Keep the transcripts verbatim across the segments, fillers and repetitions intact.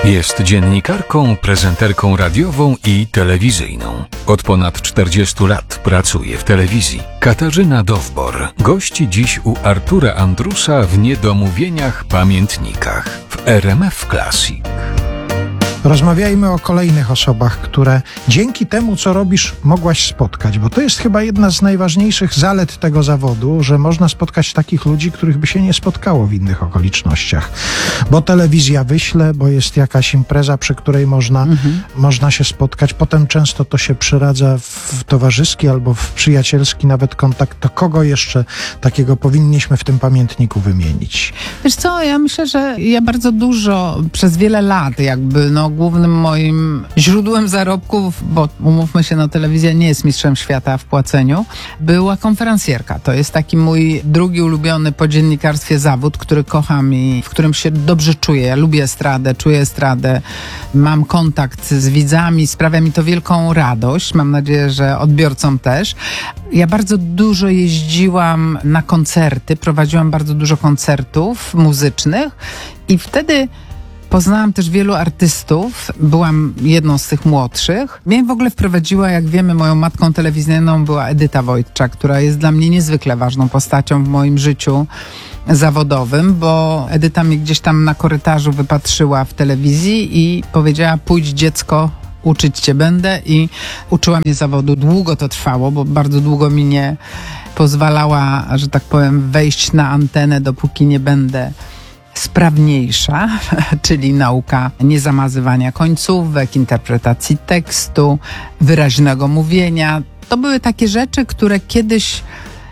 Jest dziennikarką, prezenterką radiową i telewizyjną. Od ponad czterdziestu lat pracuje w telewizji. Katarzyna Dowbor gości dziś u Artura Andrusa w Niedomówieniach Pamiętnikach w R M F Classic. Rozmawiajmy o kolejnych osobach, które dzięki temu, co robisz, mogłaś spotkać, bo to jest chyba jedna z najważniejszych zalet tego zawodu, że można spotkać takich ludzi, których by się nie spotkało w innych okolicznościach. Bo telewizja wyśle, bo jest jakaś impreza, przy której można, mhm. można się spotkać. Potem często to się przyradza w towarzyski albo w przyjacielski nawet kontakt. To kogo jeszcze takiego powinniśmy w tym pamiętniku wymienić? Wiesz co, ja myślę, że ja bardzo dużo, przez wiele lat jakby, no głównym moim źródłem zarobków, bo umówmy się, no telewizja nie jest mistrzem świata w płaceniu, była konferencjerka. To jest taki mój drugi ulubiony po dziennikarstwie zawód, który kocham i w którym się dobrze czuję. Ja lubię estradę, czuję estradę, mam kontakt z widzami, sprawia mi to wielką radość. Mam nadzieję, że odbiorcom też. Ja bardzo dużo jeździłam na koncerty, prowadziłam bardzo dużo koncertów muzycznych i wtedy poznałam też wielu artystów, byłam jedną z tych młodszych. Mnie w ogóle wprowadziła, jak wiemy, moją matką telewizyjną była Edyta Wojtczak, która jest dla mnie niezwykle ważną postacią w moim życiu zawodowym, bo Edyta mnie gdzieś tam na korytarzu wypatrzyła w telewizji i powiedziała: pójdź dziecko, uczyć cię będę, i uczyła mnie zawodu. Długo to trwało, bo bardzo długo mi nie pozwalała, że tak powiem, wejść na antenę, dopóki nie będę sprawniejsza, czyli nauka niezamazywania końcówek, interpretacji tekstu, wyraźnego mówienia. To były takie rzeczy, które kiedyś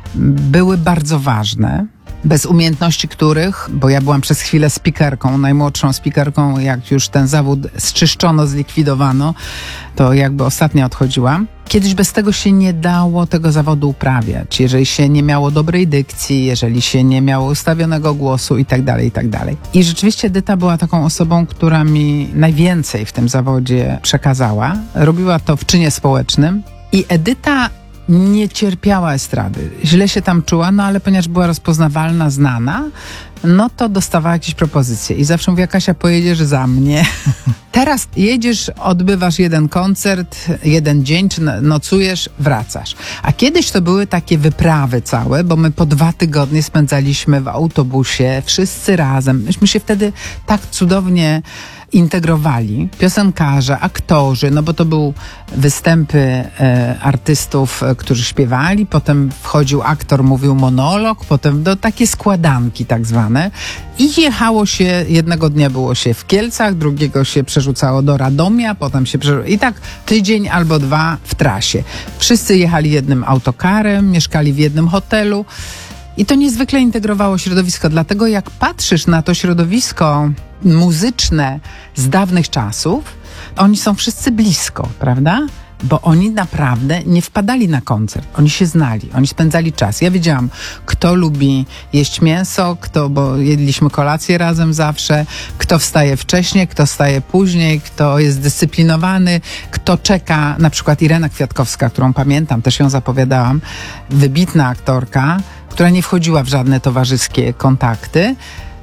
były bardzo ważne, bez umiejętności których, bo ja byłam przez chwilę speakerką, najmłodszą speakerką, jak już ten zawód zczyszczono, zlikwidowano, to jakby ostatnio odchodziłam. Kiedyś bez tego się nie dało tego zawodu uprawiać, jeżeli się nie miało dobrej dykcji, jeżeli się nie miało ustawionego głosu i tak dalej, i tak dalej. I rzeczywiście Edyta była taką osobą, która mi najwięcej w tym zawodzie przekazała. Robiła to w czynie społecznym i Edyta nie cierpiała estrady. Źle się tam czuła, no ale ponieważ była rozpoznawalna, znana, no to dostawała jakieś propozycje. I zawsze mówiła: Kasia, pojedziesz za mnie. Teraz jedziesz, odbywasz jeden koncert, jeden dzień, czy nocujesz, wracasz. A kiedyś to były takie wyprawy całe, bo my po dwa tygodnie spędzaliśmy w autobusie, wszyscy razem. Myśmy się wtedy tak cudownie integrowali. Piosenkarze, aktorzy, no bo to były występy e, artystów, e, którzy śpiewali, potem wchodził aktor, mówił monolog, potem do takie składanki tak zwane. I jechało się, jednego dnia było się w Kielcach, drugiego się przerzucało do Radomia, potem się przerzucało. I tak tydzień albo dwa w trasie. Wszyscy jechali jednym autokarem, mieszkali w jednym hotelu. I to niezwykle integrowało środowisko. Dlatego jak patrzysz na to środowisko muzyczne z dawnych czasów, oni są wszyscy blisko, prawda? Bo oni naprawdę nie wpadali na koncert. Oni się znali, oni spędzali czas. Ja wiedziałam, kto lubi jeść mięso, kto, bo jedliśmy kolację razem zawsze, kto wstaje wcześniej, kto wstaje później, kto jest dyscyplinowany, kto czeka. Na przykład Irena Kwiatkowska, którą pamiętam, też ją zapowiadałam, wybitna aktorka, która nie wchodziła w żadne towarzyskie kontakty.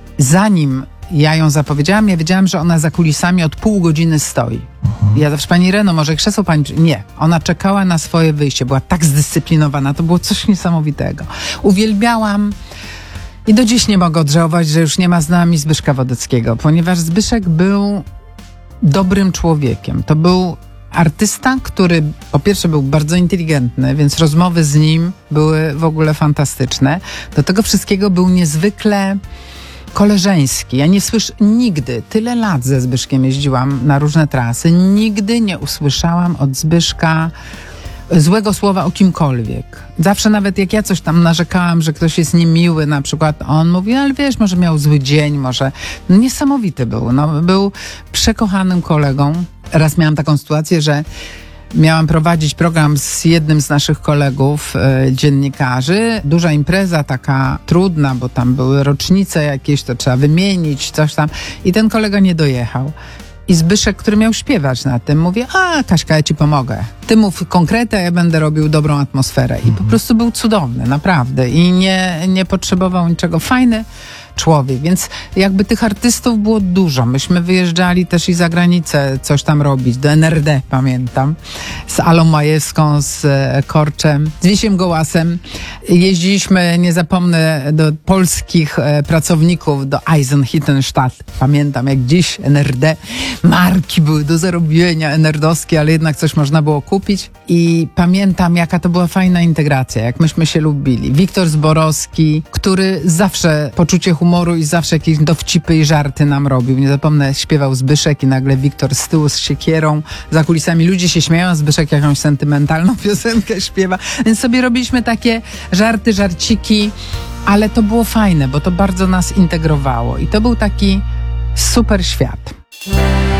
Zanim ja ją zapowiedziałam, ja wiedziałam, że ona za kulisami od pół godziny stoi. Mhm. Ja zawsze: pani Ireno, może krzesło pani... Nie. Ona czekała na swoje wyjście. Była tak zdyscyplinowana. To było coś niesamowitego. Uwielbiałam i do dziś nie mogę odżałować, że już nie ma z nami Zbyszka Wodeckiego, ponieważ Zbyszek był dobrym człowiekiem. To był artysta, który po pierwsze był bardzo inteligentny, więc rozmowy z nim były w ogóle fantastyczne. Do tego wszystkiego był niezwykle koleżeński. Ja nie słyszę nigdy, tyle lat ze Zbyszkiem jeździłam na różne trasy, nigdy nie usłyszałam od Zbyszka złego słowa o kimkolwiek. Zawsze nawet jak ja coś tam narzekałam, że ktoś jest niemiły, na przykład on mówi: ale wiesz, może miał zły dzień, może... No, niesamowity był. No, był przekochanym kolegą. Raz miałam taką sytuację, że miałam prowadzić program z jednym z naszych kolegów, e, dziennikarzy. Duża impreza, taka trudna, bo tam były rocznice jakieś, to trzeba wymienić, coś tam. I ten kolega nie dojechał. I Zbyszek, który miał śpiewać na tym, mówi: a Kaśka, ja ci pomogę. Ty mów konkrety, a ja będę robił dobrą atmosferę. I po prostu był cudowny, naprawdę. I nie, nie potrzebował niczego. Fajny, człowiek, więc jakby tych artystów było dużo. Myśmy wyjeżdżali też i za granicę coś tam robić, do N R D pamiętam, z Alą Majewską, z Korczem, z Wiesiem Gołasem. Jeździliśmy, nie zapomnę, do polskich e, pracowników, do Eisenhüttenstadt. Pamiętam jak dziś N R D, marki były do zarobienia en er dowskie, ale jednak coś można było kupić i pamiętam jaka to była fajna integracja, jak myśmy się lubili. Wiktor Zborowski, który zawsze poczucie humoru i zawsze jakieś dowcipy i żarty nam robił. Nie zapomnę, śpiewał Zbyszek i nagle Wiktor z tyłu z siekierą, za kulisami ludzie się śmieją, a Zbyszek jakąś sentymentalną piosenkę śpiewa. Więc sobie robiliśmy takie żarty, żarciki, ale to było fajne, bo to bardzo nas integrowało i to był taki super świat.